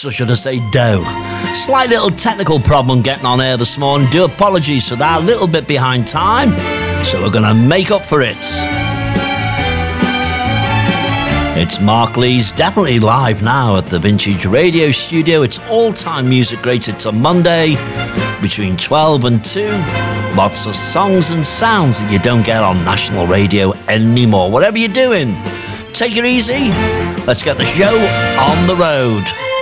or should I say dough. Slight little technical problem getting on air this morning. Do apologies for that, a little bit behind time, so we're going to make up for it. It's Mark Lee's definitely live now at the Vintage Radio Studio. It's all-time music greats. It's a Monday between 12 and 2. Lots of songs and sounds that you don't get on national radio anymore. Whatever you're doing, take it easy. Let's get the show on the road.